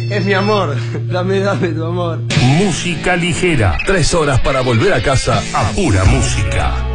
Es mi amor. Dame tu amor. Música ligera. 3 horas para volver a casa A pura música.